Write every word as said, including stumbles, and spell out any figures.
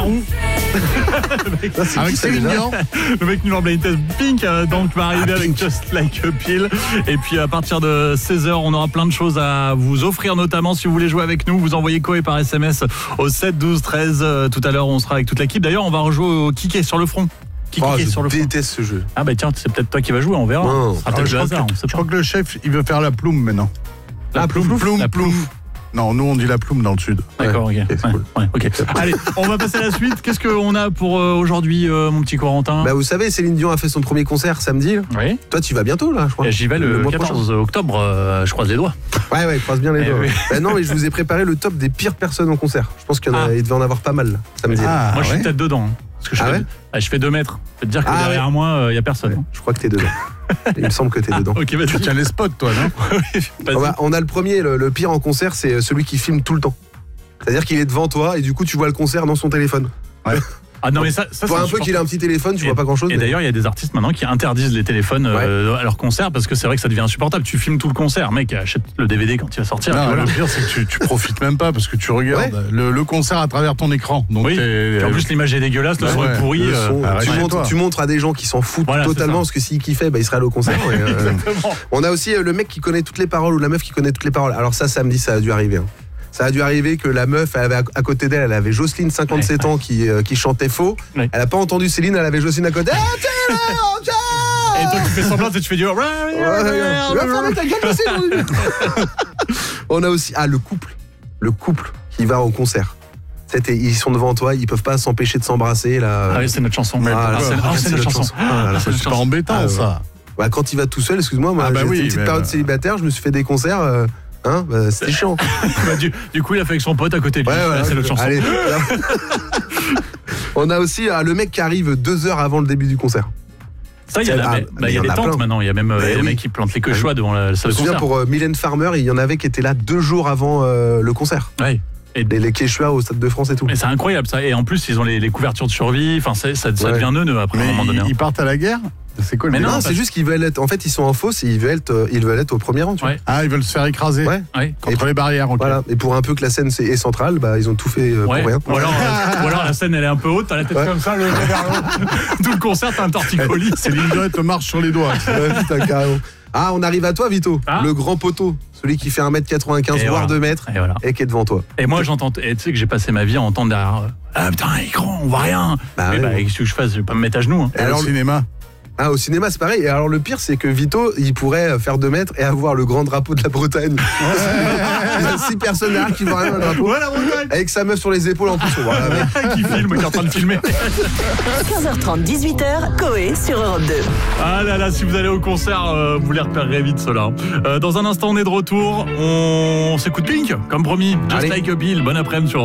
marron. Avec Céline Dion. Le mec nul en blind test Pink euh, donc va arriver ah, avec Just Like a Pill. Et puis à partir de seize heures, on aura plein de choses à vous offrir, notamment si vous voulez jouer avec nous, vous envoyez Koé par S M S au sept douze treize. Euh, tout à l'heure, on sera avec toute l'équipe. D'ailleurs, on va rejouer au Kiké sur le front. Qui oh, je sur le déteste ce jeu. Ah bah tiens, c'est peut-être toi qui vas jouer, on verra. Non. Ce sera peut-être je le crois hasard, que, on sait je pas. crois que le chef, il veut faire la plume maintenant. La, la plume, plume, la plume. Non, nous on dit la plume dans le sud. D'accord, ouais, ok. Okay, ouais, cool. ouais, okay. Allez, on va passer à la suite. Qu'est-ce qu'on a pour euh, aujourd'hui, euh, mon petit Corentin? Bah vous savez, Céline Dion a fait son premier concert samedi. Oui. Toi, tu vas bientôt là, je crois. Et j'y vais le, le quatorze octobre. Euh, je croise les doigts. Ouais, ouais, croise bien les eh doigts. Oui. Bah non, mais je vous ai préparé le top des pires personnes en concert. Je pense qu'il y en a, ah. il devait en avoir pas mal là, samedi. Ah, moi, ouais. je suis peut-être dedans. Parce que je, ah fais, ouais ah, je fais deux mètres. Je peux te dire que ah derrière ouais. moi, il euh, n'y a personne. Ouais, je crois que t'es dedans. Il me semble que t'es ah, dedans. Ok, vas-y. Tu tiens les spots, toi, non? on, va, on a le premier, le, le pire en concert, c'est celui qui filme tout le temps. C'est-à-dire qu'il est devant toi et du coup tu vois le concert dans son téléphone. Ouais. Ah non mais ça, ça tu vois un peu qu'il a un petit téléphone, tu et, vois pas grand-chose. Et mais... d'ailleurs il y a des artistes maintenant qui interdisent les téléphones ouais. euh, à leur concert parce que c'est vrai que ça devient insupportable. Tu filmes tout le concert, mec, achète le D V D quand il va sortir. Non, voilà. le pire c'est que tu, tu profites même pas parce que tu regardes ouais. le, le concert à travers ton écran. Donc oui. Et en plus l'image est dégueulasse, le son est pourri. Le son, euh, tu, montres, tu montres à des gens qui s'en foutent voilà, totalement parce que s'ils kiffaient, bah, ils seraient allés au concert. et, euh, on a aussi euh, le mec qui connaît toutes les paroles ou la meuf qui connaît toutes les paroles. Alors ça samedi ça a dû arriver. Hein. Ça a dû arriver que la meuf, elle avait à côté d'elle, elle avait Jocelyne, cinquante-sept ouais, ans, ouais. Qui, euh, qui chantait faux. Ouais. Elle a pas entendu Céline, elle avait Jocelyne à côté. Et toi, tu fais semblant et tu fais du. On a aussi ah le couple, le couple qui va au concert. C'était, ils sont devant toi, ils peuvent pas s'empêcher de s'embrasser là. Ah oui, c'est notre chanson. Ah, là, c'est, ah, c'est, c'est notre chanson. chanson. Ah, là, là, c'est super embêtant ah, ça. Bah, quand il va tout seul, excuse-moi, moi, ah, bah, j'ai oui, une petite période bah... célibataire, je me suis fait des concerts. Euh, Hein bah, c'était chiant. bah, du, du coup, il a fait avec son pote à côté de lui. Ouais, ouais, c'est notre chanson. Allez, on a aussi ah, le mec qui arrive deux heures avant le début du concert. Ça, il y a, ah, bah, y a des tentes plein. Maintenant. Il y a même euh, les oui. mecs qui plantent les quechua devant la salle de concert. Je me souviens pour euh, Mylène Farmer, il y en avait qui étaient là deux jours avant euh, le concert. Ouais. Et les, les quechua au Stade de France et tout. Mais c'est incroyable ça. Et en plus, ils ont les, les couvertures de survie. Enfin, ça, ça ouais. devient neuneux après mais un moment donné. Ils partent à la guerre. C'est cool. Mais non, c'est juste qu'ils veulent être. En fait, ils sont en fausse et ils veulent être, ils veulent être au premier rang. Tu ouais. vois. Ah, ils veulent se faire écraser. Ouais. ouais. Contre et les barrières. Okay. Voilà. Et pour un peu que la scène est centrale, bah ils ont tout fait euh, ouais. pour rien. Ou alors, euh, ou alors la scène elle est un peu haute, t'as la tête ouais. comme ça, le vers tout le concert t'as un torticolis. Céline Dion te marche sur les doigts. Ouais, putain, carrément. Ah, on arrive à toi, Vito. Ah. Le grand poteau. Celui qui fait un mètre quatre-vingt-quinze, voire voilà. deux mètres, et, voilà. et qui est devant toi. Et moi, j'entends. Et tu sais que j'ai passé ma vie à entendre derrière. Ah putain, écran, on voit rien. Bah, mais ouais, bah, ouais. qu'est-ce que je fasse? Je vais pas me mettre à genoux. Hein. Et alors, le cinéma? Ah, au cinéma, c'est pareil. Et alors, le pire, c'est que Vito, il pourrait faire deux mètres et avoir le grand drapeau de la Bretagne. Il y a six personnes derrière qui voient rien dans le drapeau. Ouais, la Bretagne. Avec sa meuf sur les épaules en plus. On voit la mec. Qui filme, qui est en train de filmer. quinze heures trente, dix-huit heures, Koé sur Europe deux. Ah là là, si vous allez au concert, euh, vous les repérerez vite, ceux-là. Euh, dans un instant, on est de retour. On s'écoute Pink, comme promis. Just Allez. Like a Pill. Bon après-midi sur